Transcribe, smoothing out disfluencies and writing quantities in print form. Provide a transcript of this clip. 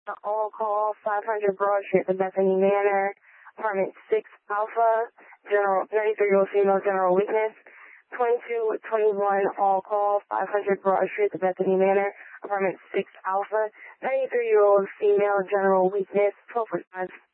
all call 500 Broad Street, the Bethany Manor, apartment 6 Alpha, general 33-year-old female, general weakness. 2221 all call 500 Broad Street, the Bethany Manor, apartment 6 Alpha, 93-year-old female, general weakness, 12 response.